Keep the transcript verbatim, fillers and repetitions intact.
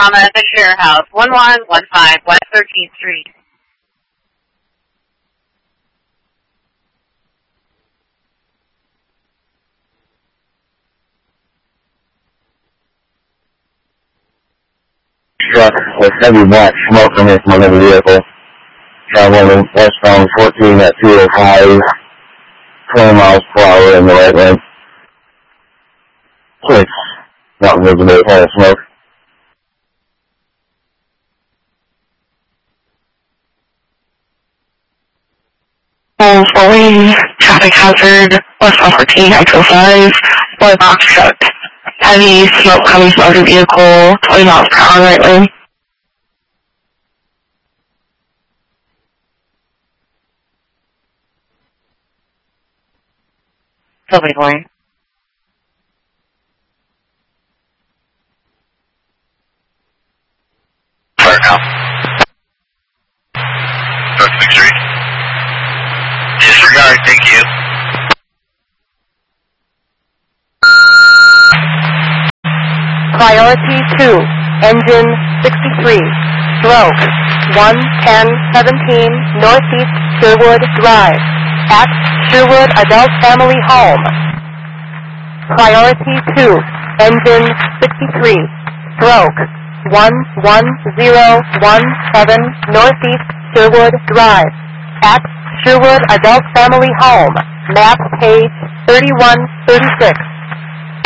comma, the share house, one one one five West thirteenth Street. Truck with heavy black smoke from his motor vehicle, traveling westbound fourteen at two oh five, twenty miles per hour in the right lane. Please, not visible kind of smoke. Oh, following traffic hazard, westbound fourteen at two oh five, white box truck. Heavy smoke coming from motor vehicle, twenty miles per hour right lane. Sylvie Lane. Fire now. Truck six three. Disregard, thank you. Priority two, engine sixty-three, stroke one ten seventeen Northeast Sherwood Drive, at Sherwood Adult Family Home. Priority two, engine sixty-three, stroke one one zero one seven Northeast Sherwood Drive, at Sherwood Adult Family Home, map page thirty-one thirty-six.